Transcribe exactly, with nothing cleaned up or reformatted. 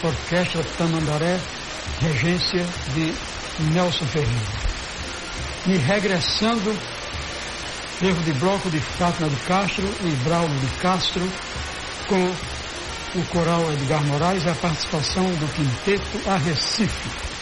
Orquestra Tamandaré, regência de Nelson Ferreira. E regressando, erro de bloco de Fátima de Castro e Braulio de Castro, com o coral Edgar Moraes, a participação do Quinteto Arrecife.